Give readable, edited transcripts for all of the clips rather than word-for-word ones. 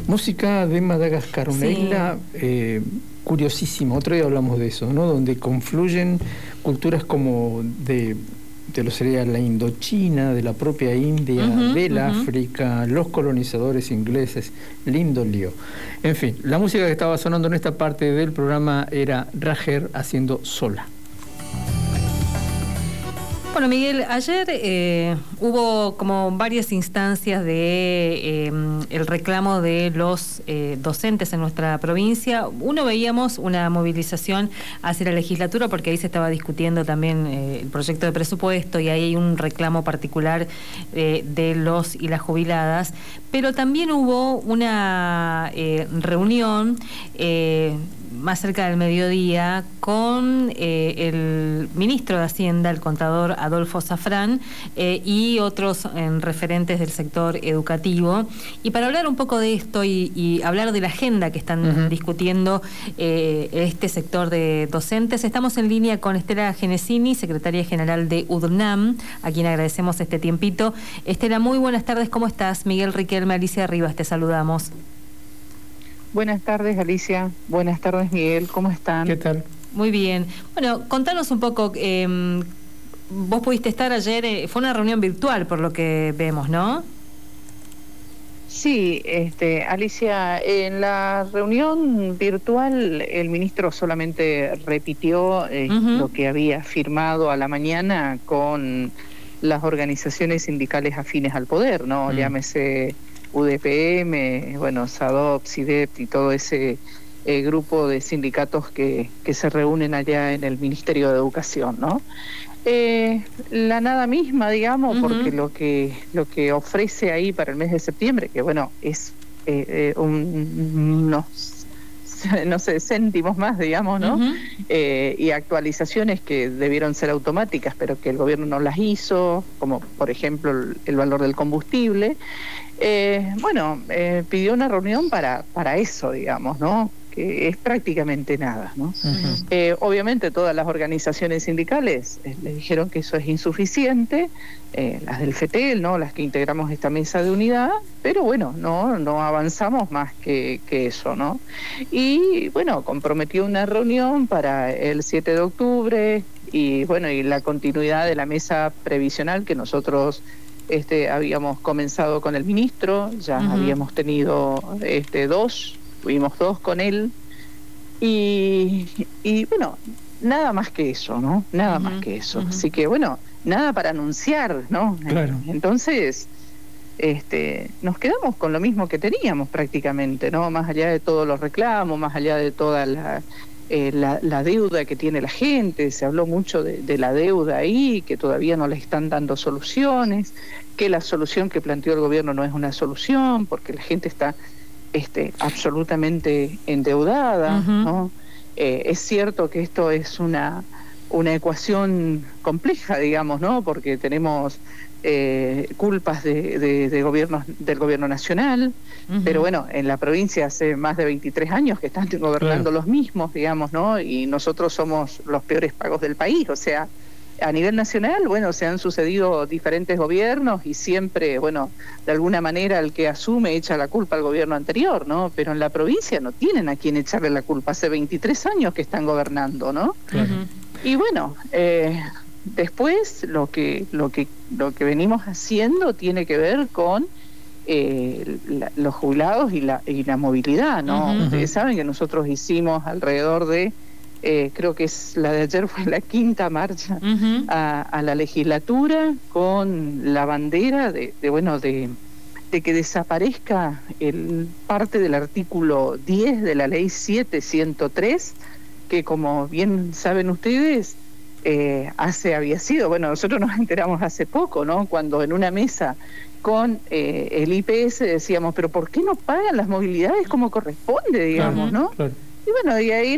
Música de Madagascar, una Sí. isla curiosísima. Otro día hablamos de eso, ¿no? Donde confluyen culturas como de lo sería la Indochina, de la propia India, del África, los colonizadores ingleses. Lindo lío. En fin, la música que estaba sonando en esta parte del programa era Rajer haciendo Sola. Bueno, Miguel, ayer hubo como varias instancias de el reclamo de los docentes en nuestra provincia. Uno, veíamos una movilización hacia la legislatura porque ahí se estaba discutiendo también el proyecto de presupuesto y ahí hay un reclamo particular de los y las jubiladas. Pero también hubo una reunión más cerca del mediodía con el ministro de Hacienda, el contador Adolfo Zafrán, y otros referentes del sector educativo. Y para hablar un poco de esto y hablar de la agenda que están discutiendo este sector de docentes, estamos en línea con Estela Genesini, secretaria general de UDNAM, a quien agradecemos este tiempito. Estela, muy buenas tardes, ¿cómo estás? Miguel Riquelme, Alicia Rivas, te saludamos. Buenas tardes, Alicia. Buenas tardes, Miguel. ¿Cómo están? ¿Qué tal? Muy bien. Bueno, contanos un poco, vos pudiste estar ayer, fue una reunión virtual por lo que vemos, ¿no? Sí, Alicia, en la reunión virtual el ministro solamente repitió lo que había firmado a la mañana con las organizaciones sindicales afines al poder, ¿no? Llámese UDPM, bueno, SADOP, SIDEP y todo ese grupo de sindicatos que se reúnen allá en el Ministerio de Educación, ¿no? La nada misma, digamos, porque lo que ofrece ahí para el mes de septiembre, que bueno, es unos, no sé, céntimos más, digamos, ¿no? Y actualizaciones que debieron ser automáticas, pero que el gobierno no las hizo, como por ejemplo el valor del combustible. Pidió una reunión para eso, digamos, ¿no? Que es prácticamente nada, ¿no? Obviamente todas las organizaciones sindicales le dijeron que eso es insuficiente, las del FETEL, ¿no? Las que integramos esta mesa de unidad, pero bueno, no avanzamos más que eso, ¿no? Y bueno, comprometió una reunión para el 7 de octubre y bueno, y la continuidad de la mesa previsional que nosotros habíamos comenzado con el ministro, ya habíamos tenido tuvimos dos con él y bueno, nada más que eso, ¿no? Nada más que eso. Así que bueno, nada para anunciar, ¿no? Claro. Entonces, nos quedamos con lo mismo que teníamos prácticamente, ¿no? Más allá de todos los reclamos, más allá de toda la deuda que tiene la gente, se habló mucho de la deuda ahí, que todavía no le están dando soluciones, que la solución que planteó el gobierno no es una solución, porque la gente está absolutamente endeudada, ¿no? Es cierto que esto es una ecuación compleja, digamos, ¿no? Porque tenemos culpas de gobiernos del gobierno nacional, pero bueno, en la provincia hace más de 23 años que están gobernando los mismos, digamos, ¿no? Y nosotros somos los peores pagos del país, o sea, a nivel nacional, bueno, se han sucedido diferentes gobiernos y siempre, bueno, de alguna manera el que asume echa la culpa al gobierno anterior, ¿no? Pero en la provincia no tienen a quién echarle la culpa, hace 23 años que están gobernando, ¿no? Y bueno, después lo que venimos haciendo tiene que ver con los jubilados y la movilidad, ¿no? Ustedes saben que nosotros hicimos alrededor de creo que es la de ayer, fue la 5ª marcha a la legislatura con la bandera de que desaparezca parte del artículo 10 de la ley 7103, que como bien saben ustedes, había sido, bueno, nosotros nos enteramos hace poco, ¿no? Cuando en una mesa con el IPS decíamos, pero ¿por qué no pagan las movilidades como corresponde, digamos, ¿no? Claro. Y bueno, y ahí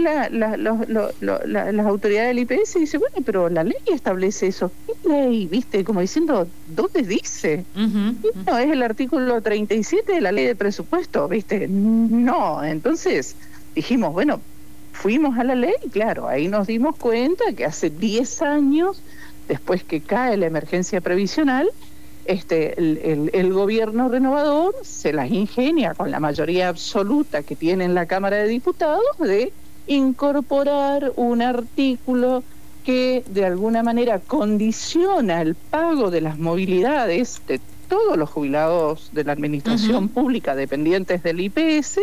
las autoridades del IPS dicen, bueno, pero la ley establece eso. ¿Qué ley? ¿Viste? Como diciendo, ¿dónde dice? Y no, es el artículo 37 de la ley de presupuesto, ¿viste? No, entonces dijimos, bueno, fuimos a la ley, claro, ahí nos dimos cuenta que hace 10 años, después que cae la emergencia previsional, el gobierno renovador se las ingenia con la mayoría absoluta que tiene en la Cámara de Diputados de incorporar un artículo que de alguna manera condiciona el pago de las movilidades de todos los jubilados de la administración pública dependientes del IPS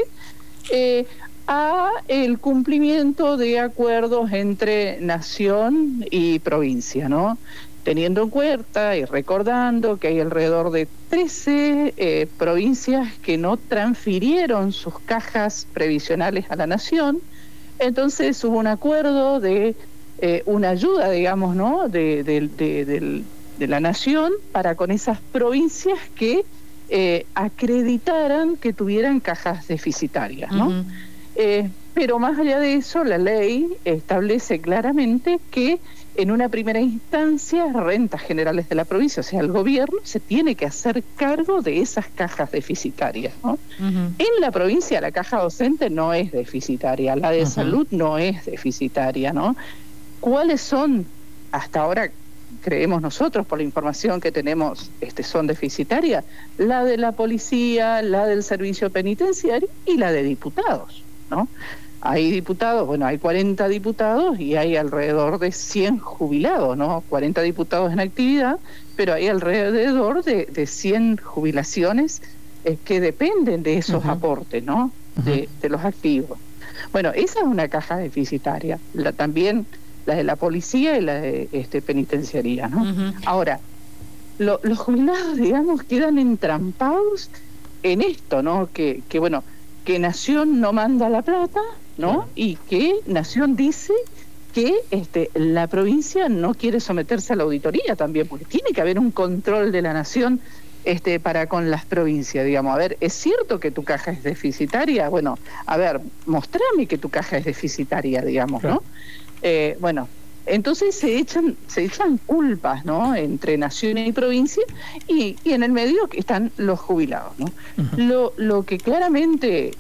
a el cumplimiento de acuerdos entre nación y provincia, ¿no? Teniendo en cuenta y recordando que hay alrededor de 13 provincias que no transfirieron sus cajas previsionales a la nación, entonces hubo un acuerdo de una ayuda, digamos, ¿no?, de la nación para con esas provincias que acreditaran que tuvieran cajas deficitarias, ¿no? Pero más allá de eso, la ley establece claramente que en una primera instancia, rentas generales de la provincia, o sea, el gobierno se tiene que hacer cargo de esas cajas deficitarias, ¿no? En la provincia la caja docente no es deficitaria, la de salud no es deficitaria, ¿no? ¿Cuáles son, hasta ahora creemos nosotros, por la información que tenemos, son deficitarias? La de la policía, la del servicio penitenciario y la de diputados, ¿no? Hay diputados, bueno, hay 40 diputados y hay alrededor de 100 jubilados, ¿no? 40 diputados en actividad, pero hay alrededor de 100 jubilaciones que dependen de esos aportes, ¿no? De los activos. Bueno, esa es una caja deficitaria. También la de la policía y la de penitenciaría, ¿no? Ahora, los jubilados, digamos, quedan entrampados en esto, ¿no? Que bueno, que Nación no manda la plata, ¿no? Y que Nación dice que la provincia no quiere someterse a la auditoría también, porque tiene que haber un control de la Nación para con las provincias, digamos. A ver, ¿es cierto que tu caja es deficitaria? Bueno, a ver, mostrame que tu caja es deficitaria, digamos, ¿no? Bueno, entonces se echan culpas, ¿no?, entre Nación y provincia, y en el medio están los jubilados, ¿no? Lo que claramente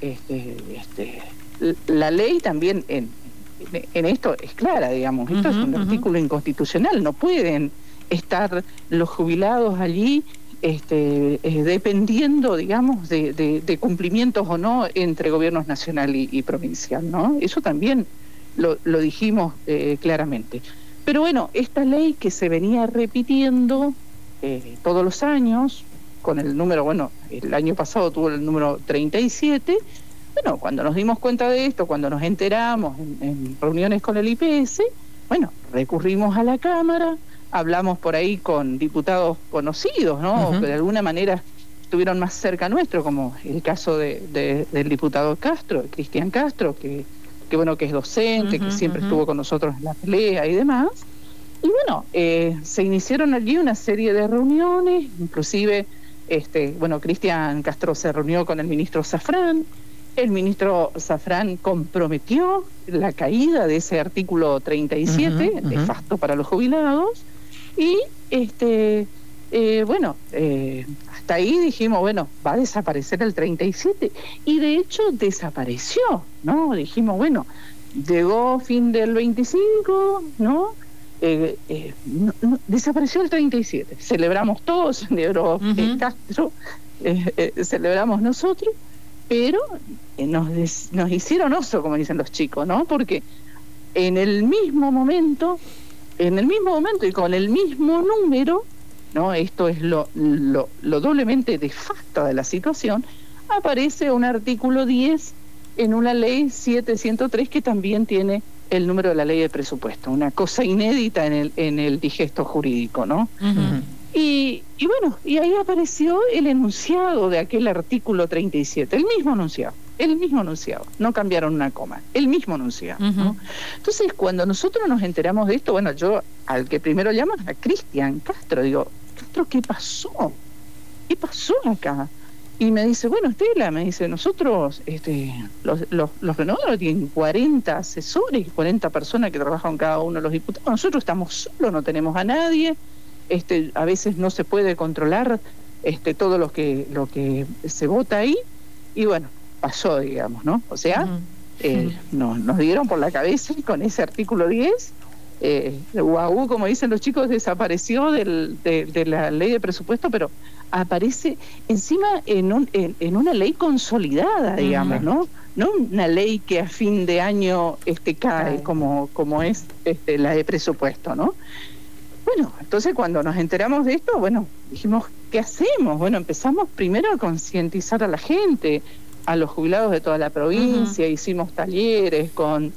la ley también en esto es clara, digamos. Esto es un artículo inconstitucional, no pueden estar los jubilados allí dependiendo, digamos, de cumplimientos o no entre gobiernos nacional y provincial, ¿no? Eso también lo dijimos claramente. Pero bueno, esta ley que se venía repitiendo todos los años, con el número, bueno, el año pasado tuvo el número 37, bueno, cuando nos dimos cuenta de esto, cuando nos enteramos en reuniones con el IPS, bueno, recurrimos a la Cámara, hablamos por ahí con diputados conocidos, ¿no?, que de alguna manera estuvieron más cerca nuestro, como el caso del diputado Castro, Cristian Castro, que bueno, que es docente, que siempre estuvo con nosotros en la pelea y demás. Y bueno, se iniciaron allí una serie de reuniones, inclusive, bueno, Cristian Castro se reunió con el ministro Zafrán. El ministro Zafrán comprometió la caída de ese artículo 37, nefasto para los jubilados, y bueno, hasta ahí dijimos, bueno, va a desaparecer el 37, y de hecho desapareció, ¿no? Dijimos, bueno, llegó fin del 25, ¿no? Desapareció el 37, celebramos todos, celebró Castro, celebramos nosotros, pero nos hicieron oso, como dicen los chicos, ¿no? Porque en el mismo momento y con el mismo número, ¿no? Esto es lo doblemente nefasta de la situación, aparece un artículo 10 en una ley 703 que también tiene el número de la ley de presupuesto, una cosa inédita en el digesto jurídico, ¿no? Y bueno, y ahí apareció el enunciado de aquel artículo 37, el mismo enunciado, no cambiaron una coma, el mismo enunciado, ¿no? Entonces, cuando nosotros nos enteramos de esto, bueno, yo al que primero llaman a Cristian Castro, digo, Castro, ¿qué pasó? ¿Qué pasó acá? Y me dice, bueno, Estela, me dice, nosotros, los renovadores tienen 40 asesores, 40 personas que trabajan cada uno de los diputados, nosotros estamos solos, no tenemos a nadie, a veces no se puede controlar todo lo que se vota ahí, y bueno, pasó, digamos, ¿no? O sea, nos dieron por la cabeza con ese artículo 10, UAU, como dicen los chicos, desapareció de la ley de presupuesto, pero aparece encima en una ley consolidada, digamos, ¿no? No una ley que a fin de año cae, como es la de presupuesto, ¿no? Bueno, entonces cuando nos enteramos de esto, bueno, dijimos, ¿qué hacemos? Bueno, empezamos primero a concientizar a la gente, a los jubilados de toda la provincia, hicimos talleres con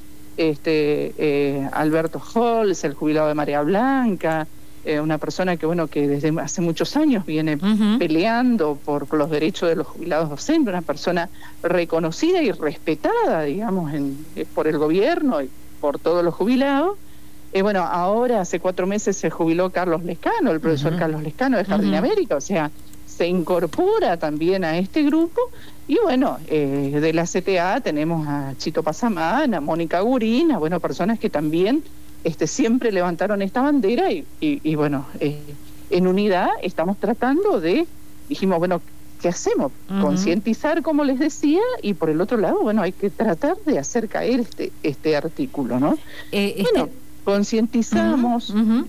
Alberto Holz, el jubilado de María Blanca, una persona que desde hace muchos años viene peleando por los derechos de los jubilados docentes, una persona reconocida y respetada, digamos, por el gobierno y por todos los jubilados. Bueno, ahora hace 4 meses se jubiló Carlos Lescano, el profesor Carlos Lescano de Jardín América, o sea, se incorpora también a este grupo. Y bueno, de la CTA tenemos a Chito Pazamán, a Mónica Gurina, bueno, personas que también siempre levantaron esta bandera y bueno, en unidad estamos tratando dijimos, bueno, ¿qué hacemos? Concientizar, como les decía, y por el otro lado, bueno, hay que tratar de hacer caer este artículo, ¿no? Bueno, concientizamos.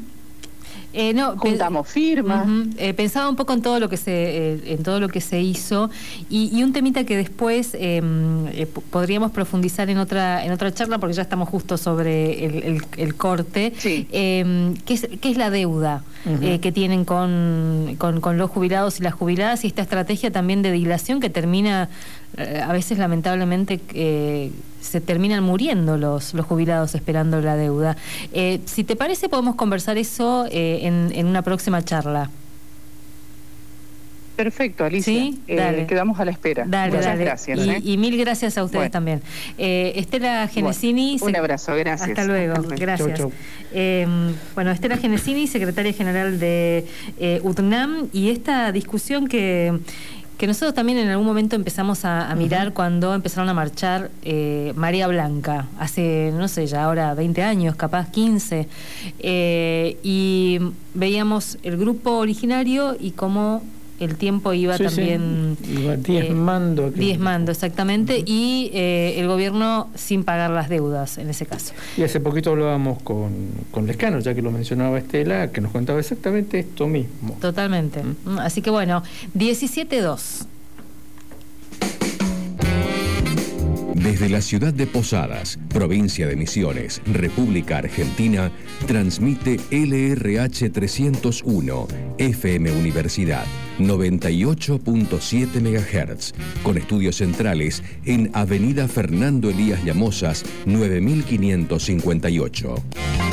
Juntamos firmas. Pensaba un poco en todo lo que se hizo y un temita que después podríamos profundizar en otra charla, porque ya estamos justo sobre el corte. Sí. ¿Qué es la deuda que tienen con los jubilados y las jubiladas, y esta estrategia también de dilación que termina a veces lamentablemente se terminan muriendo los jubilados esperando la deuda? Si te parece, podemos conversar eso en una próxima charla. Perfecto, Alicia. ¿Sí? Quedamos a la espera. Muchas gracias. Y mil gracias a ustedes también. Estela Genesini. Un abrazo, gracias. Hasta luego, gracias. Chau. Bueno, Estela Genesini, secretaria general de UTNAM, y esta discusión que nosotros también en algún momento empezamos a mirar cuando empezaron a marchar María Blanca, hace, no sé, ya ahora 20 años, capaz 15, y veíamos el grupo originario y cómo el tiempo iba también... Sí. Iba diezmando. Diezmando, exactamente, y el gobierno sin pagar las deudas, en ese caso. Y hace poquito hablábamos con Lescano, ya que lo mencionaba Estela, que nos contaba exactamente esto mismo. Totalmente. Así que bueno, 17:02. Desde la ciudad de Posadas, provincia de Misiones, República Argentina, transmite LRH 301, FM Universidad, 98.7 MHz, con estudios centrales en Avenida Fernando Elías Llamosas, 9558.